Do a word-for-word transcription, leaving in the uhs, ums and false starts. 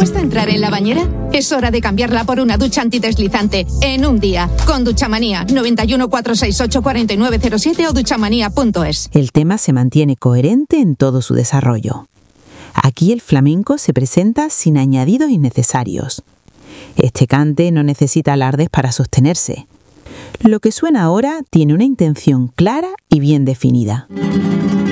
cuesta entrar en la bañera? Es hora de cambiarla por una ducha antideslizante en un día. Con Duchamanía, noventa y uno, cuatrocientos sesenta y ocho, cuarenta y nueve cero siete o duchamanía punto es. El tema se mantiene coherente en todo su desarrollo. Aquí el flamenco se presenta sin añadidos innecesarios. Este cante no necesita alardes para sostenerse. Lo que suena ahora tiene una intención clara y bien definida.